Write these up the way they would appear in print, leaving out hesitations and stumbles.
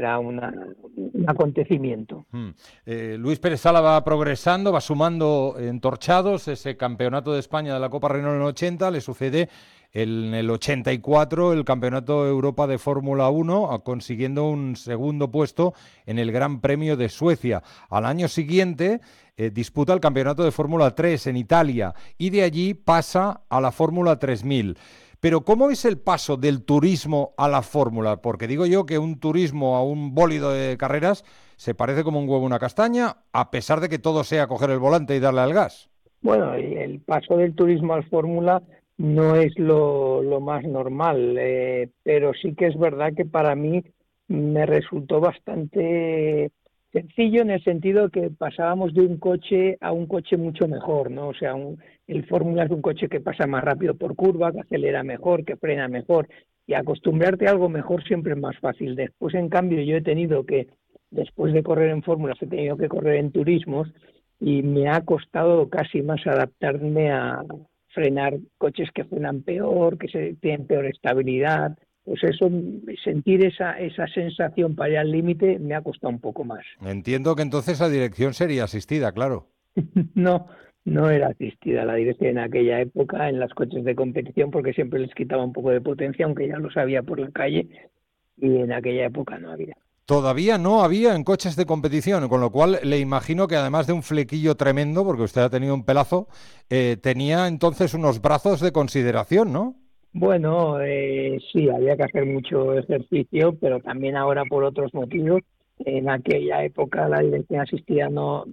será un acontecimiento. Luis Pérez Sala va progresando, va sumando entorchados. Ese campeonato de España de la Copa Renault en el 80, le sucede en el 84 el Campeonato de Europa de Fórmula 1, consiguiendo un segundo puesto en el Gran Premio de Suecia. Al año siguiente disputa el Campeonato de Fórmula 3 en Italia y de allí pasa a la Fórmula 3000. Pero ¿cómo es el paso del turismo a la fórmula? Porque digo yo que un turismo a un bólido de carreras se parece como un huevo a una castaña, a pesar de que todo sea coger el volante y darle al gas. Bueno, el paso del turismo al Fórmula no es lo más normal, pero sí que es verdad que para mí me resultó bastante sencillo en el sentido que pasábamos de un coche a un coche mucho mejor, ¿no? O sea, el Fórmula es un coche que pasa más rápido por curva, que acelera mejor, que frena mejor, y acostumbrarte a algo mejor siempre es más fácil. Después, en cambio, yo he tenido que, después de correr en Fórmulas, he tenido que correr en turismos, y me ha costado casi más adaptarme a frenar coches que frenan peor, tienen peor estabilidad. Pues eso, sentir esa sensación para ir al límite me ha costado un poco más. Entiendo que entonces la dirección sería asistida, claro. No, no era asistida la dirección en aquella época en los coches de competición porque siempre les quitaba un poco de potencia, aunque ya lo sabía por la calle, y en aquella época no había. Todavía no había en coches de competición, con lo cual le imagino que además de un flequillo tremendo, porque usted ha tenido un pelazo, tenía entonces unos brazos de consideración, ¿no? Bueno, sí, había que hacer mucho ejercicio, pero también ahora por otros motivos. En aquella época la dirección asistida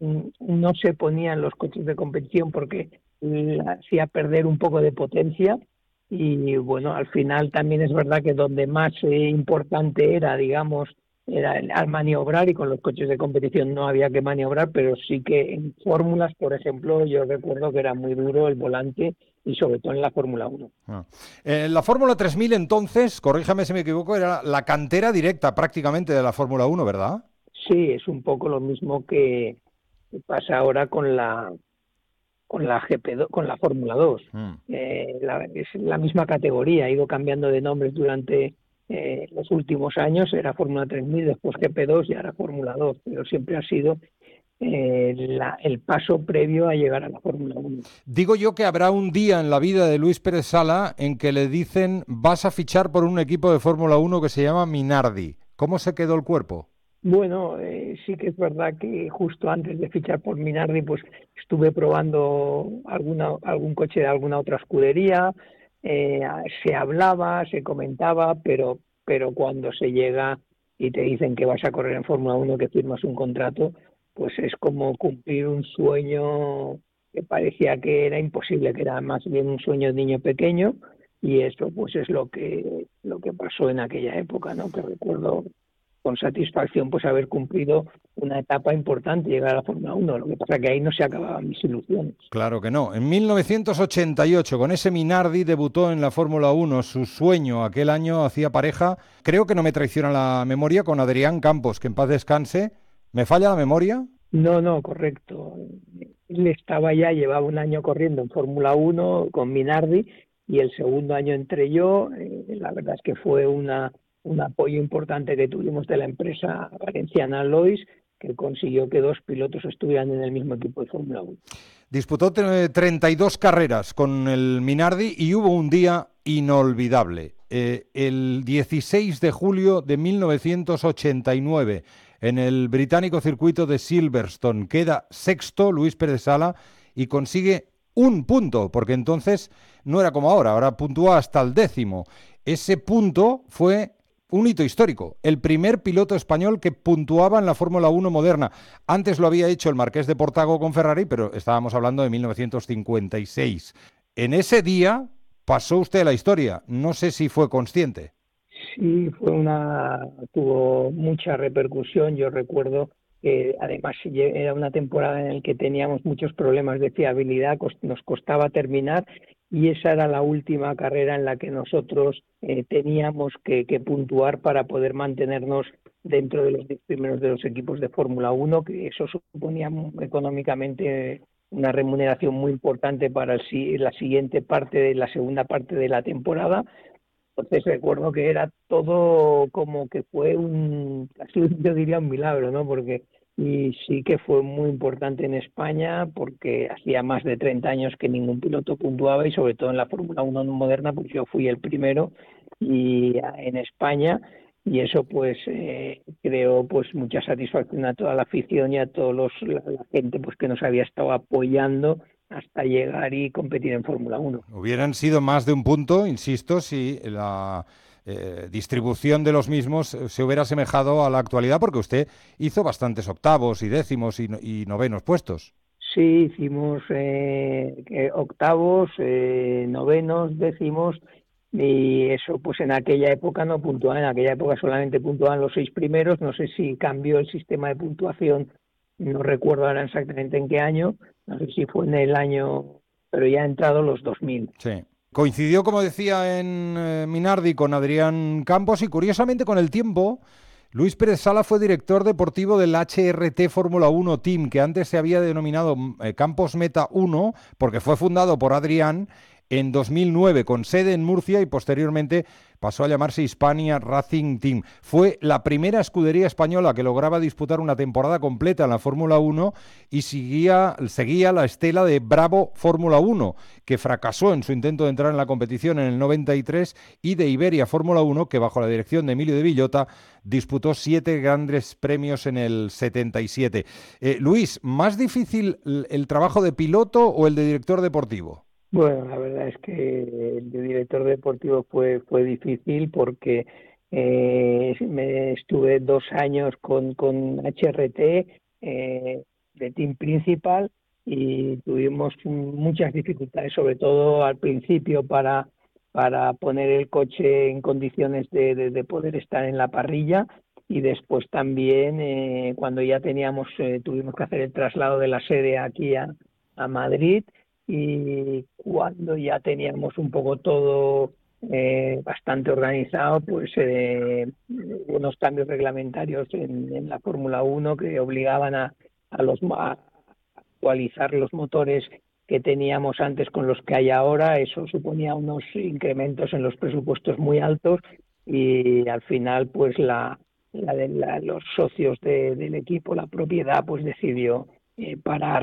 no se ponía en los coches de competición porque hacía perder un poco de potencia y bueno, al final también es verdad que donde más importante era, digamos, era al maniobrar, y con los coches de competición no había que maniobrar, pero sí que en fórmulas, por ejemplo, yo recuerdo que era muy duro el volante y sobre todo en la Fórmula 1. La Fórmula 3000 entonces, corríjame si me equivoco, era la cantera directa prácticamente de la Fórmula 1, ¿verdad? Sí, es un poco lo mismo que pasa ahora con la GP2, con la Fórmula 2. Mm. Es la misma categoría, ha ido cambiando de nombres durante los últimos años, era Fórmula 3000, después GP2 y ahora Fórmula 2, pero siempre ha sido el paso previo a llegar a la Fórmula 1. Digo yo que habrá un día en la vida de Luis Pérez Sala en que le dicen vas a fichar por un equipo de Fórmula 1 que se llama Minardi. ¿Cómo se quedó el cuerpo? Bueno, sí que es verdad que justo antes de fichar por Minardi, pues estuve probando algún coche de alguna otra escudería, eh, se hablaba, se comentaba, pero cuando se llega y te dicen que vas a correr en Fórmula 1, que firmas un contrato, pues es como cumplir un sueño que parecía que era imposible, que era más bien un sueño de niño pequeño, y eso pues es lo que pasó en aquella época, ¿no? Que recuerdo con satisfacción pues haber cumplido una etapa importante, llegar a la Fórmula 1. Lo que pasa es que ahí no se acababan mis ilusiones. Claro que no. En 1988, con ese Minardi, debutó en la Fórmula 1. Su sueño aquel año hacía pareja, creo que no me traiciona la memoria, con Adrián Campos, que en paz descanse. ¿Me falla la memoria? No, no, correcto. Él estaba ya, llevaba un año corriendo en Fórmula 1 con Minardi, y el segundo año entré yo. La verdad es que fue un apoyo importante que tuvimos de la empresa valenciana Lois, que consiguió que dos pilotos estuvieran en el mismo equipo de Fórmula 1. Disputó 32 carreras con el Minardi y hubo un día inolvidable. El 16 de julio de 1989, en el británico circuito de Silverstone, queda sexto Luis Pérez Sala y consigue un punto, porque entonces no era como ahora, ahora puntúa hasta el 10º. Ese punto fue un hito histórico, el primer piloto español que puntuaba en la Fórmula 1 moderna. Antes lo había hecho el Marqués de Portago con Ferrari, pero estábamos hablando de 1956. En ese día pasó usted a la historia, no sé si fue consciente. Sí, tuvo mucha repercusión. Yo recuerdo que además era una temporada en la que teníamos muchos problemas de fiabilidad, nos costaba terminar, y esa era la última carrera en la que nosotros teníamos que puntuar para poder mantenernos dentro de los 10 primeros de los equipos de Fórmula 1, que eso suponía económicamente una remuneración muy importante para la siguiente parte, la segunda parte de la temporada. Entonces recuerdo que era todo como que fue casi yo diría un milagro, ¿no? Porque y sí que fue muy importante en España porque hacía más de 30 años que ningún piloto puntuaba y sobre todo en la Fórmula Uno moderna, pues yo fui el primero y en España y eso pues creó pues mucha satisfacción a toda la afición y a la gente pues que nos había estado apoyando hasta llegar y competir en Fórmula Uno. Hubieran sido más de un punto, insisto, si la distribución de los mismos se hubiera asemejado a la actualidad, porque usted hizo bastantes octavos y décimos y novenos puestos. Sí, hicimos octavos, novenos, décimos, y eso pues en aquella época no puntuaban, en aquella época solamente puntuaban los 6 primeros, no sé si cambió el sistema de puntuación, no recuerdo ahora exactamente en qué año, no sé si fue en el año, pero ya ha entrado los 2000. Sí. Coincidió, como decía, en Minardi con Adrián Campos y curiosamente con el tiempo, Luis Pérez Sala fue director deportivo del HRT Fórmula 1 Team, que antes se había denominado Campos Meta 1, porque fue fundado por Adrián en 2009, con sede en Murcia y posteriormente pasó a llamarse Hispania Racing Team. Fue la primera escudería española que lograba disputar una temporada completa en la Fórmula 1 y seguía la estela de Bravo Fórmula 1, que fracasó en su intento de entrar en la competición en el 93, y de Iberia Fórmula 1, que bajo la dirección de Emilio de Villota disputó 7 grandes premios en el 77. Luis, ¿más difícil el trabajo de piloto o el de director deportivo? Bueno, la verdad es que el de director deportivo fue difícil porque me estuve 2 años con HRT de team principal y tuvimos muchas dificultades, sobre todo al principio para poner el coche en condiciones de poder estar en la parrilla y después también cuando ya tuvimos que hacer el traslado de la sede aquí a Madrid y cuando ya teníamos un poco todo bastante organizado, pues unos cambios reglamentarios en la Fórmula Uno que obligaban a actualizar los motores que teníamos antes con los que hay ahora. Eso suponía unos incrementos en los presupuestos muy altos y al final pues los socios del equipo, la propiedad, pues decidió parar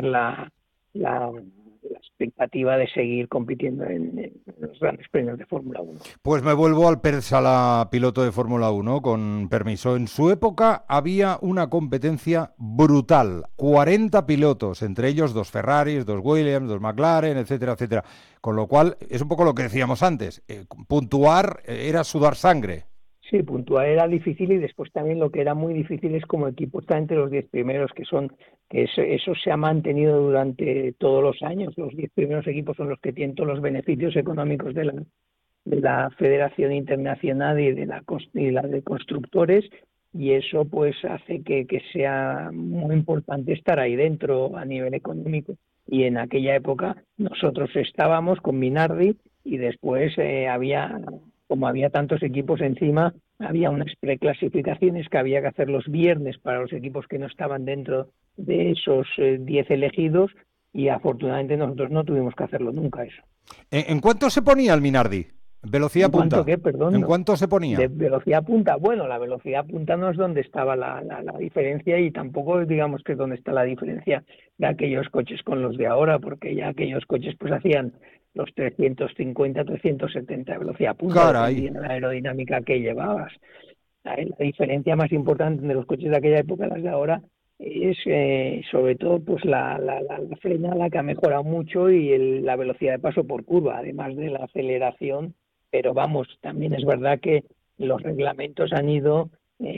la expectativa de seguir compitiendo en los grandes premios de Fórmula 1. Pues me vuelvo al Pérez Sala, piloto de Fórmula 1, con permiso. En su época había una competencia brutal. 40 pilotos, entre ellos 2 Ferraris, 2 Williams, 2 McLaren, etcétera, etcétera. Con lo cual, es un poco lo que decíamos antes. Puntuar era sudar sangre. Sí, puntuar era difícil y después también lo que era muy difícil es como equipo estar entre los 10 primeros, que eso se ha mantenido durante todos los años. Los 10 primeros equipos son los que tienen todos los beneficios económicos de la Federación Internacional y la de constructores y eso pues hace que sea muy importante estar ahí dentro a nivel económico. Y en aquella época nosotros estábamos con Minardi y después como había tantos equipos encima, había unas preclasificaciones que había que hacer los viernes para los equipos que no estaban dentro de esos 10 elegidos y afortunadamente nosotros no tuvimos que hacerlo nunca eso. ¿En cuánto se ponía el Minardi? ¿Velocidad ¿En cuanto punta? qué? Perdón, ¿En no. cuánto se De ponía? velocidad punta. Bueno, la velocidad punta no es donde estaba la diferencia y tampoco digamos que es donde está la diferencia de aquellos coches con los de ahora, porque ya aquellos coches pues hacían los 350, 370 de velocidad punta, Caray. dependiendo de la aerodinámica que llevabas. La diferencia más importante de los coches de aquella época y las de ahora es sobre todo pues la frenada que ha mejorado mucho y la velocidad de paso por curva, además de la aceleración, pero vamos, también es verdad que los reglamentos han ido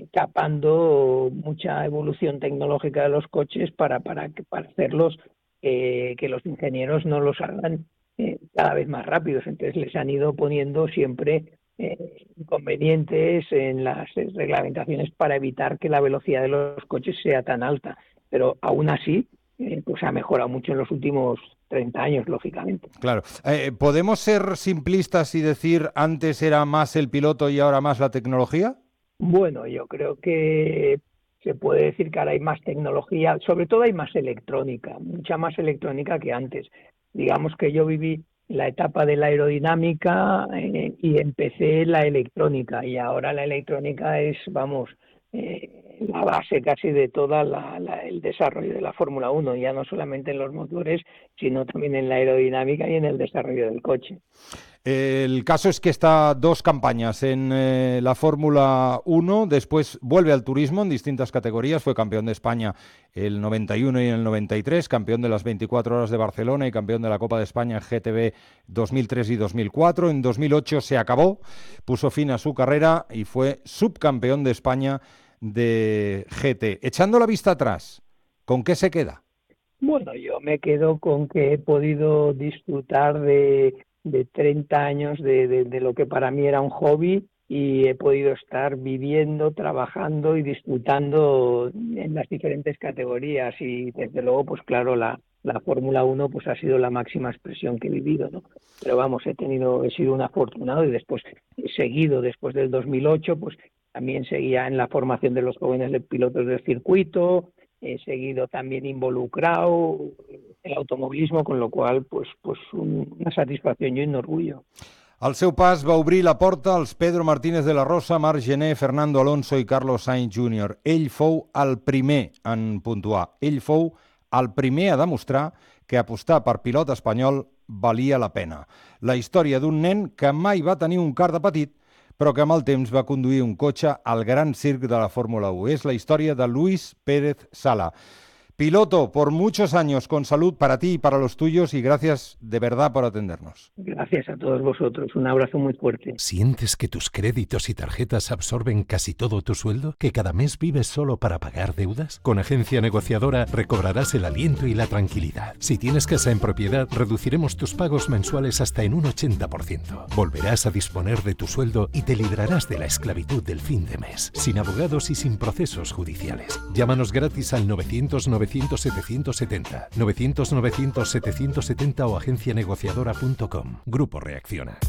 capando mucha evolución tecnológica de los coches para hacerlos que los ingenieros no los hagan cada vez más rápidos, entonces les han ido poniendo siempre inconvenientes en las reglamentaciones para evitar que la velocidad de los coches sea tan alta. Pero aún así, pues ha mejorado mucho en los últimos 30 años, lógicamente. Claro. ¿Podemos ser simplistas y decir antes era más el piloto y ahora más la tecnología? Bueno, yo creo que se puede decir que ahora hay más tecnología, sobre todo hay más electrónica, mucha más electrónica que antes. Digamos que yo viví la etapa de la aerodinámica y empecé la electrónica, y ahora la electrónica es, vamos, la base casi de toda el desarrollo de la Fórmula 1, ya no solamente en los motores, sino también en la aerodinámica y en el desarrollo del coche. El caso es que está 2 campañas en la Fórmula 1, después vuelve al turismo en distintas categorías, fue campeón de España el 91 y el 93, campeón de las 24 horas de Barcelona y campeón de la Copa de España en GTB 2003 y 2004. En 2008 se acabó, puso fin a su carrera y fue subcampeón de España de GT. Echando la vista atrás, ¿con qué se queda? Bueno, yo me quedo con que he podido disfrutar de 30 años de lo que para mí era un hobby, y he podido estar viviendo, trabajando y disfrutando en las diferentes categorías, y desde luego, pues claro, la Fórmula 1 pues ha sido la máxima expresión que he vivido, ¿no? Pero vamos, he sido un afortunado, y después he seguido, después del 2008, pues también seguía en la formación de los jóvenes de pilotos del circuito, he seguido también involucrado en el automovilismo, con lo cual pues una satisfacción y un orgullo. Al seu pas va obrir la porta als Pedro Martínez de la Rosa, Marc Gené, Fernando Alonso i Carlos Sainz Jr. Ell fou el primer en puntuar. Ell fou el primer a demostrar que apostar per pilot espanyol valia la pena. La història d'un nen que mai va tenir un car de petit, però que amb el temps va conduir un cotxe al gran circ de la Fórmula 1. És la història de Luis Pérez Sala. Piloto, por muchos años, con salud para ti y para los tuyos, y gracias de verdad por atendernos. Gracias a todos vosotros, un abrazo muy fuerte. ¿Sientes que tus créditos y tarjetas absorben casi todo tu sueldo? ¿Que cada mes vives solo para pagar deudas? Con Agencia Negociadora recobrarás el aliento y la tranquilidad. Si tienes casa en propiedad, reduciremos tus pagos mensuales hasta en un 80%. Volverás a disponer de tu sueldo y te librarás de la esclavitud del fin de mes, sin abogados y sin procesos judiciales. Llámanos gratis al 900-900-770, 900-900-770 o agencianegociadora.com. Grupo Reacciona.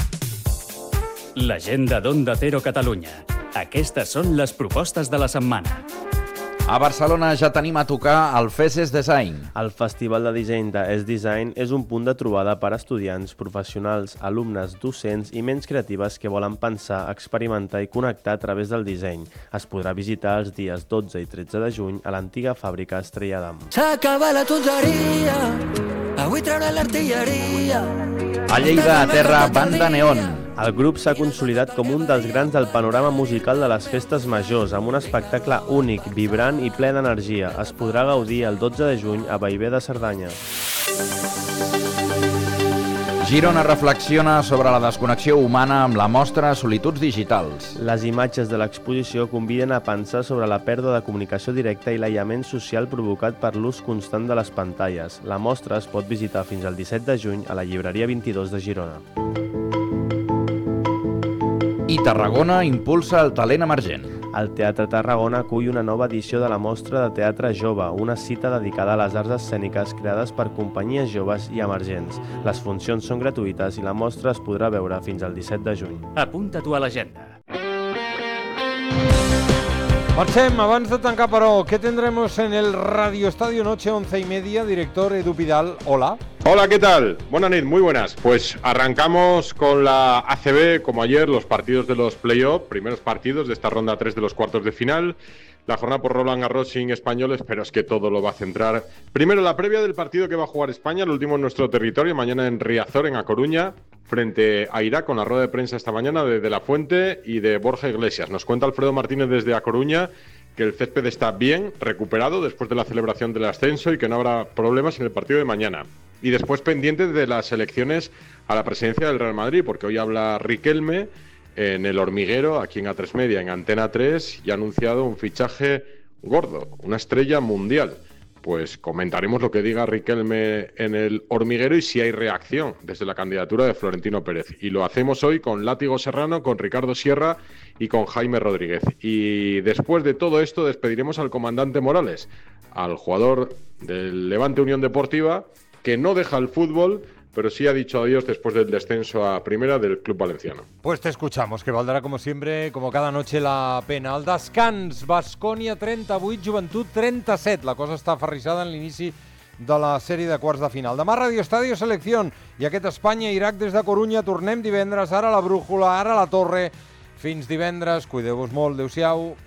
L'agenda d'Onda Cero Catalunya. Aquestes són les propostes de la setmana. A Barcelona ja tenim a tocar el FESES Design. El Festival de Disseny de Es Design és un punt de trobada per a estudiants, professionals, alumnes, docents i ments creatives que volen pensar, experimentar i connectar a través del disseny. Es podrà visitar els dies 12 i 13 de juny a l'antiga fàbrica Estrella d'Am. S'acaba la tonteria, avui treure l'artilleria. A Lleida, a terra, Banda Neon. El grup s'ha consolidat com un dels grans del panorama musical de les festes majors, amb un espectacle únic, vibrant i ple d'energia. Es podrà gaudir el 12 de juny a Bellver de Cerdanya. Girona reflexiona sobre la desconnexió humana amb la mostra Solituds Digitals. Les imatges de l'exposició conviden a pensar sobre la pèrdua de comunicació directa i l'aïllament social provocat per l'ús constant de les pantalles. La mostra es pot visitar fins al 17 de juny a la llibreria 22 de Girona. I Tarragona impulsa el talent emergent. El Teatre Tarragona acull una nova edició de la Mostra de Teatre Jove, una cita dedicada a les arts escèniques creades per companyies joves i emergents. Les funcions són gratuïtes i la mostra es podrà veure fins al 17 de juny. Apunta-t'ho a l'agenda. Marchem, abans de tancar, però, ¿qué tendremos en el Radio Estadio Noche 11:30? Director Edu Pidal, hola. Hola, ¿qué tal? Buenas noches, muy buenas. Pues arrancamos con la ACB, como ayer, los partidos de los play-off, primeros partidos de esta ronda 3 de los cuartos de final. La jornada por Roland Garros sin españoles, pero es que todo lo va a centrar. Primero, la previa del partido que va a jugar España, el último en nuestro territorio, mañana en Riazor, en A Coruña, frente a Irak, con la rueda de prensa esta mañana de De La Fuente y de Borja Iglesias. Nos cuenta Alfredo Martínez desde A Coruña que el césped está bien recuperado después de la celebración del ascenso y que no habrá problemas en el partido de mañana. Y después pendientes de las elecciones a la presidencia del Real Madrid, porque hoy habla Riquelme en El Hormiguero, aquí en A3 Media, en Antena 3, y ha anunciado un fichaje gordo, una estrella mundial. Pues comentaremos lo que diga Riquelme en El Hormiguero y si hay reacción desde la candidatura de Florentino Pérez. Y lo hacemos hoy con Látigo Serrano, con Ricardo Sierra y con Jaime Rodríguez. Y después de todo esto despediremos al comandante Morales, al jugador del Levante Unión Deportiva, que no deja el fútbol, pero sí ha dicho adiós después del descenso a primera del club valenciano. Pues te escuchamos, que valdrá como siempre, como cada noche, la pena. El descans, Baskonia 38, Joventut 37. La cosa està aferrissada en l'inici de la sèrie de quarts de final. Demà Radio Estadio Selecció i aquest Espanya-Iraq des de Corunya. Tornem divendres, ara a la Brújula, ara a la Torre. Fins divendres, cuideu-vos molt, adeu-siau.